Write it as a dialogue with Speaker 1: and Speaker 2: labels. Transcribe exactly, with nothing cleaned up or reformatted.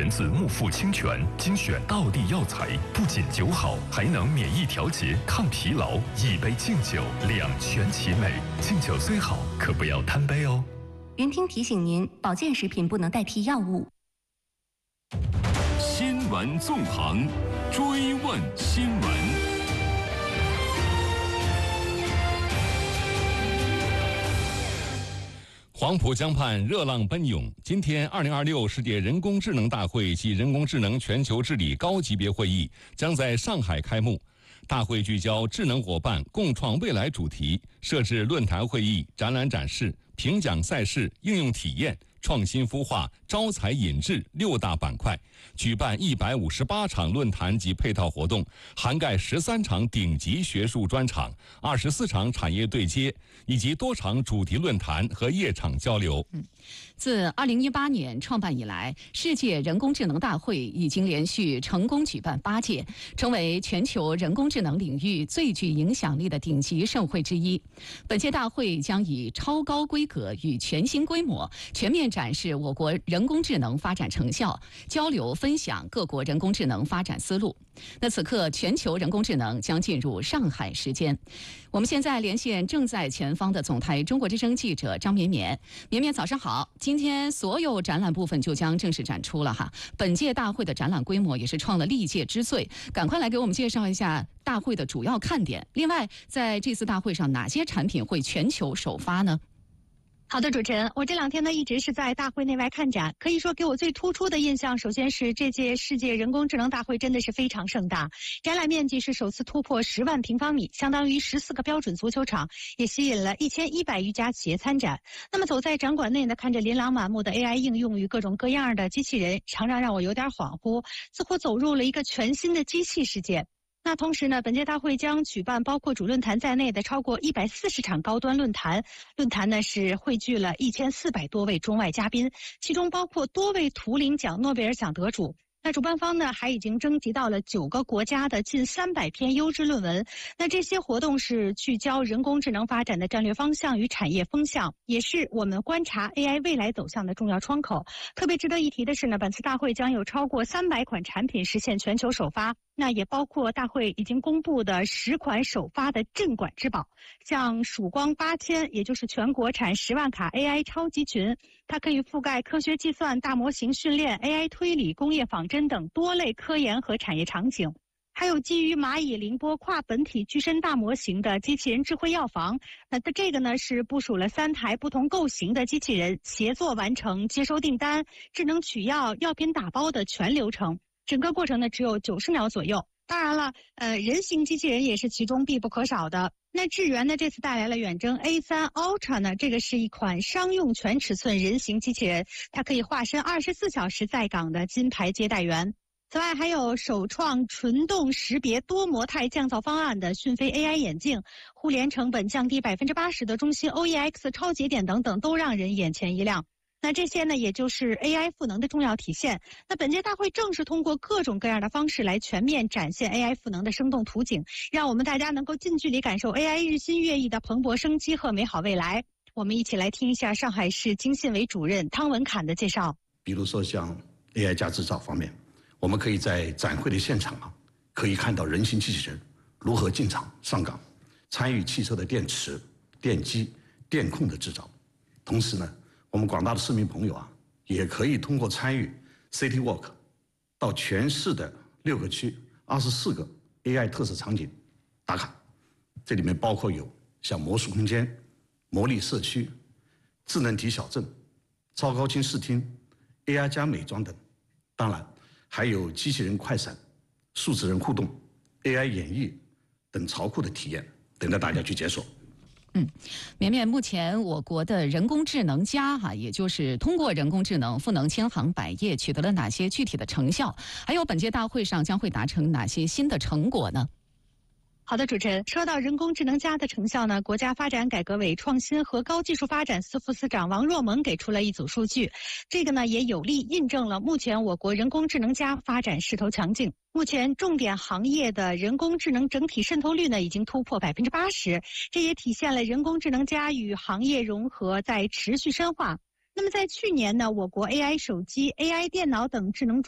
Speaker 1: 自木富清泉，精选道地药材，不仅酒好，还能免疫调节、抗疲劳。一杯敬酒，两全其美。敬酒虽好，可不要贪杯哦。
Speaker 2: 云听提醒您，保健食品不能代替药物。
Speaker 3: 新闻纵横，追问新闻。黄浦江畔热浪奔涌。今天，二零二六世界人工智能大会及人工智能全球治理高级别会议将在上海开幕。大会聚焦智能伙伴共创未来主题，设置论坛会议、展览展示、评奖赛事、应用体验、创新孵化、招才引智六大板块，举办一百五十八场论坛及配套活动，涵盖十三场顶级学术专场、二十四场产业对接，以及多场主题论坛和夜场交流。
Speaker 4: 嗯，自二零一八年创办以来，世界人工智能大会已经连续成功举办八届，成为全球人工智能领域最具影响力的顶级盛会之一。本届大会将以超高规格与全新规模，全面展示我国人工智能发展成效，交流分享各国人工智能发展思路。那此刻，全球人工智能将进入上海时间。我们现在连线正在前方的总台中国之声记者张绵绵。绵绵，早上好！今天所有展览部分就将正式展出了哈。本届大会的展览规模也是创了历届之最，赶快来给我们介绍一下大会的主要看点。另外，在这次大会上，哪些产品会全球首发呢？
Speaker 5: 好的，主持人，我这两天呢一直是在大会内外看展，可以说给我最突出的印象，首先是这届世界人工智能大会真的是非常盛大，展览面积是首次突破十万平方米，相当于十四个标准足球场，也吸引了一千一百余家企业参展。那么走在展馆内呢，看着琳琅满目的 A I 应用与各种各样的机器人，常常让我有点恍惚，似乎走入了一个全新的机器世界。那同时呢，本届大会将举办包括主论坛在内的超过一百四十场高端论坛。论坛呢是汇聚了一千四百多位中外嘉宾，其中包括多位图灵奖、诺贝尔奖得主。那主办方呢还已经征集到了九个国家的近三百篇优质论文。那这些活动是聚焦人工智能发展的战略方向与产业风向，也是我们观察 A I 未来走向的重要窗口。特别值得一提的是呢，本次大会将有超过三百款产品实现全球首发。那也包括大会已经公布的十款首发的镇馆之宝，像曙光八千，也就是全国产十万卡 A I 超级群，它可以覆盖科学计算、大模型训练、A I 推理、工业仿真等多类科研和产业场景。还有基于蚂蚁凌波跨本体具身大模型的机器人智慧药房，那这个呢是部署了三台不同构型的机器人，协作完成接收订单、智能取药、药品打包的全流程。整个过程呢只有九十秒左右。当然了，呃，人形机器人也是其中必不可少的。那智源呢这次带来了远征 A 三 Ultra 呢，这个是一款商用全尺寸人形机器人，它可以化身二十四小时在岗的金牌接待员。此外，还有首创纯动识别多模态降噪方案的讯飞 A I 眼镜，互联成本降低百分之八十的中芯 O E X 超节点等等，都让人眼前一亮。那这些呢，也就是 A I 赋能的重要体现。那本届大会正是通过各种各样的方式来全面展现 A I 赋能的生动图景，让我们大家能够近距离感受 A I 日新月异的蓬勃生机和美好未来。我们一起来听一下上海市经信委主任汤文侃的介绍。
Speaker 6: 比如说像 A I 加制造方面，我们可以在展会的现场啊，可以看到人形机器人如何进场上岗，参与汽车的电池、电机、电控的制造。同时呢，我们广大的市民朋友啊，也可以通过参与 City Walk 到全市的六个区、二十四个 A I 特色场景打卡。这里面包括有像魔术空间、魔力社区、智能体小镇、超高清视听、A I 加美妆等。当然，还有机器人快闪、数字人互动、A I 演绎等潮酷的体验，等着大家去解锁。
Speaker 4: 嗯，绵绵，目前我国的人工智能家哈、啊，也就是通过人工智能赋能千行百业，取得了哪些具体的成效？还有本届大会上将会达成哪些新的成果呢？
Speaker 5: 好的，主持人，说到人工智能家的成效呢，国家发展改革委创新和高技术发展司副司长王若萌给出了一组数据，这个呢也有力印证了目前我国人工智能家发展势头强劲。目前重点行业的人工智能整体渗透率呢已经突破百分之八十，这也体现了人工智能家与行业融合在持续深化。那么在去年呢，我国 A I 手机、A I 电脑等智能